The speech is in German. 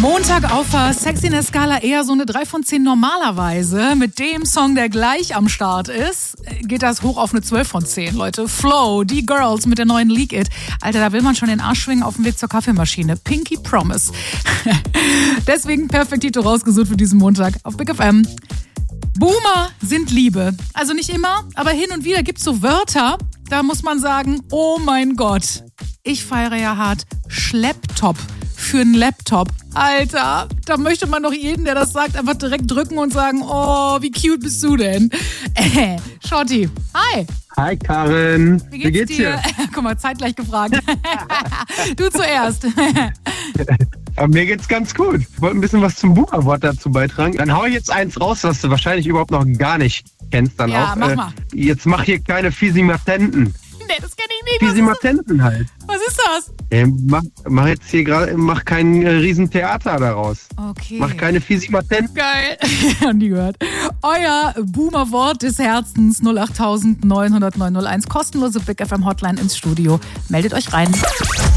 Montag auf der Sexiness-Skala eher so eine 3 von 10 normalerweise. Mit dem Song, der gleich am Start ist, geht das hoch auf eine 12 von 10, Leute. Flow, die Girls mit der neuen Leak It. Alter, da will man schon den Arsch schwingen auf dem Weg zur Kaffeemaschine. Pinky Promise. Deswegen Perfektito rausgesucht für diesen Montag auf Big FM. Boomer sind Liebe. Also nicht immer, aber hin und wieder gibt's so Wörter, da muss man sagen, oh mein Gott. Ich feiere ja hart Schlepptop für einen Laptop. Alter, da möchte man doch jeden, der das sagt, einfach direkt drücken und sagen, oh, wie cute bist du denn? Shorty, hi. Hi Karin, Wie geht's dir? Guck mal, zeitgleich gefragt. Du zuerst. Aber mir geht's ganz gut. Ich wollte ein bisschen was zum Boomer-Wort dazu beitragen. Dann hau ich jetzt eins raus, was du wahrscheinlich überhaupt noch gar nicht kennst. Dann ja, auch. Mach mal. Jetzt mach hier keine Fisimatenten. Nee, das kenn ich nicht. Fisimatenten halt. Was ist das? Mach jetzt hier gerade, mach kein Riesentheater daraus. Okay. Mach keine Fisimatenten. Geil. Nie gehört. Euer Boomer-Wort des Herzens 08900 901. Kostenlose Big FM Hotline ins Studio. Meldet euch rein.